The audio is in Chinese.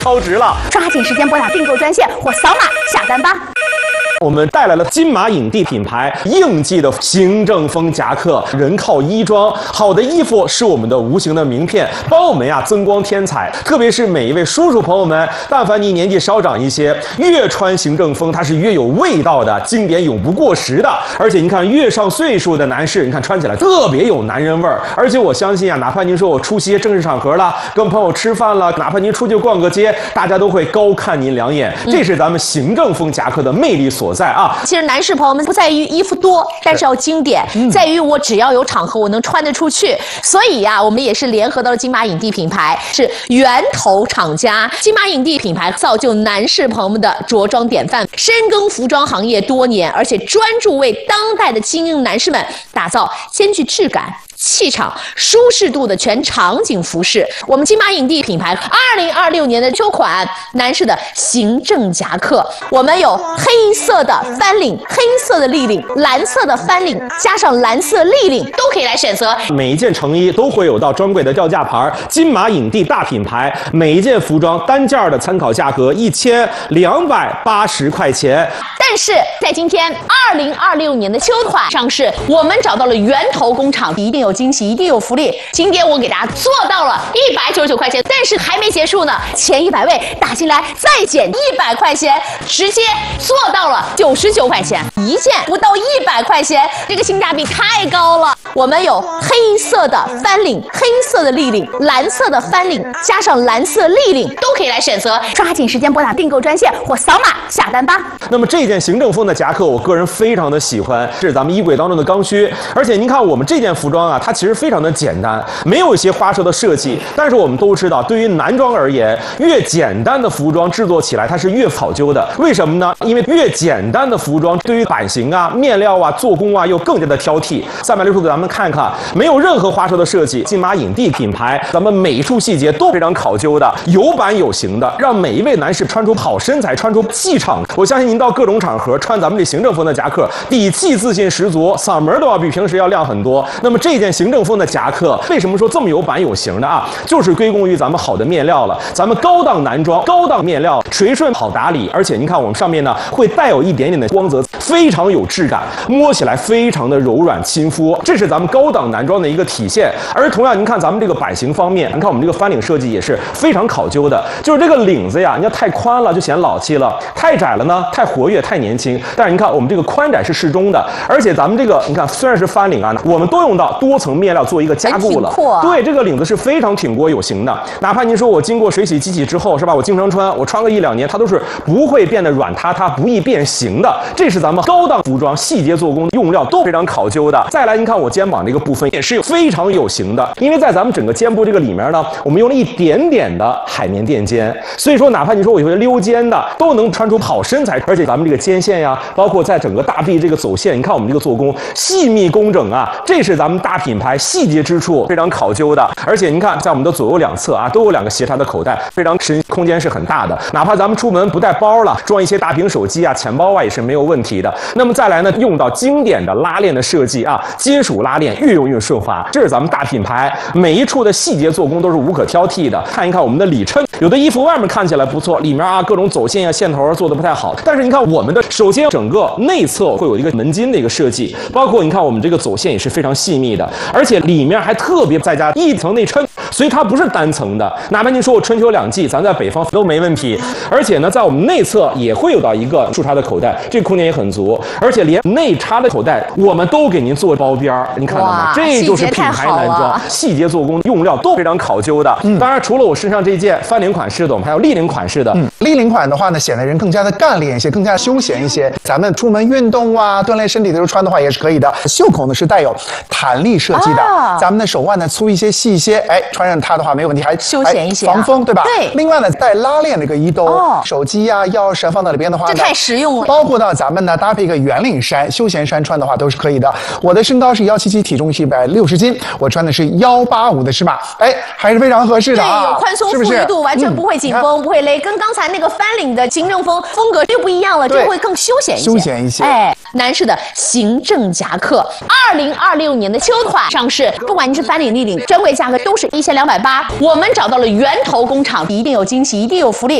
超值了！ 抓紧时间拨打订购专线或扫码下单吧。 我们带来了金马影帝品牌应季的行政风夹克，人靠衣装，好的衣服是我们的无形的名片，帮我们呀增光添彩。特别是每一位叔叔朋友们，但凡你年纪稍长一些，越穿行政风它是越有味道的，经典永不过时的。而且你看越上岁数的男士，你看穿起来特别有男人味儿。而且我相信啊，哪怕您说我出席正式场合了，跟朋友吃饭了，哪怕您出去逛个街，大家都会高看您两眼。这是咱们行政风夹克的魅力所在啊！ 其实男士朋友们不在于衣服多，但是要经典，在于我只要有场合我能穿得出去。所以呀，我们也是联合到了金马影帝品牌，是源头厂家。金马影帝品牌造就男士朋友们的着装典范，深耕服装行业多年，而且专注为当代的精英男士们打造兼具质感、气场、舒适度的全场景服饰。我们金马影帝品牌2026年的秋款男士的行政夹克，我们有黑色的翻领、黑色的立领、蓝色的翻领，加上蓝色立领都可以来选择。 每一件成衣都会有到专柜的吊架牌，金马影帝大品牌，每一件服装单件的参考价格1280块钱。 但是在今天2026年的秋款上市，我们找到了源头工厂，一定有惊喜，一定有福利。今天我给大家做到了199块钱，但是还没结束呢，前100位打进来再减100块钱，直接做到了99块钱，一件不到100块钱，这个性价比太高了。我们有黑色的翻领、黑色的立领、蓝色的翻领，加上蓝色立领都可以来选择。抓紧时间拨打订购专线或扫码下单吧。 那么这件行政风的夹克，我个人非常的喜欢，是咱们衣柜当中的刚需。而且您看我们这件服装啊，它其实非常的简单，没有一些花哨的设计。但是我们都知道，对于男装而言，越简单的服装制作起来它是越考究的。为什么呢？因为越简单的服装，对于版型啊、面料啊、做工啊，又更加的挑剔。360度咱们看看，没有任何花哨的设计，金马影帝品牌，咱们每一处细节都非常考究的，有版有型的，让每一位男士穿出好身材，穿出气场。我相信您到各种场合穿咱们这行政风的夹克，底气自信十足，嗓门都要比平时要亮很多。那么这件行政风的夹克，为什么说这么有版有型的啊？就是归功于咱们好的面料了。咱们高档男装、高档面料，垂顺好打理，而且您看我们上面呢会带有一点点的光泽，非常有质感，摸起来非常的柔软亲肤，这是咱们高档男装的一个体现。而同样，您看咱们这个版型方面，您看我们这个翻领设计也是非常考究的，就是这个领子呀，你要太宽了就显老气了，太窄了呢太活跃太年轻。但是您看我们这个宽窄是适中的，而且咱们这个你看虽然是翻领啊，我们都用到多层面料做一个加固了，对，这个领子是非常挺过有型的。哪怕您说我经过水洗机洗之后是吧，我经常穿，我穿个1-2年，它都是不会变得软塌塌，不易变形的。这是咱们高档服装细节做工用料都非常考究的。再来，您看我肩膀这个部分也是非常有型的，因为在咱们整个肩部这个里面呢，我们用了一点点的海绵垫肩，所以说哪怕你说我有些溜肩的，都能穿出好身材。而且咱们这个肩线呀，包括在整个大臂这个走线，你看我们这个做工细密工整啊，这是咱们大品牌细节之处非常考究的。而且您看在我们的左右两侧啊，都有2个斜插的口袋，非常深，空间是很大的。哪怕咱们出门不带包了，装一些大屏手机啊、钱包啊也是没有问题的。那么再来呢，用到经典的拉链的设计啊，金属拉链越用越顺滑，这是咱们大品牌每一处的细节做工都是无可挑剔的。看一看我们的里衬，有的衣服外面看起来不错，里面啊各种走线啊、线头做的不太好，但是你看我们的，首先整个内侧会有一个门襟的一个设计，包括你看我们这个走线也是非常细密的，而且里面还特别再加一层内衬，所以它不是单层的。哪怕您说我春秋2季，咱在北方都没问题。而且呢，在我们内侧也会有到一个竖插的口袋，这个空间也很足，而且连内插的口袋我们都给您做包边儿，你看到吗？这就是品牌男装，细节做工用料都非常考究的。当然，除了我身上这件翻领款式的，我们还有立领款式的。 立领款的话呢，显得人更加的干练一些，更加休闲一些。咱们出门运动啊、锻炼身体的时候穿的话也是可以的。袖口呢是带有弹力设计的，咱们的手腕呢粗一些、细一些，哎，穿上它的话没有问题，还休闲一些， 防风，对吧？ 对。 另外呢，带拉链的一个衣兜，手机呀、钥匙放到里边的话呢， 这太实用了。 包括到咱们呢搭配一个圆领衫、休闲衫穿的话都是可以的。我的身高是177，体重是160斤，我穿的是185的尺码，哎，还是非常合适的啊， 对，有宽松富裕度，完全不会紧绷，不会勒，跟刚才那个翻领的行政风格又不一样了，就会更休闲一些。 休闲一些， 哎。 男士的行政夹克，2026年的秋款上市，不管你是翻领、立领，专柜价格都是1280。我们找到了源头工厂，一定有惊喜，一定有福利。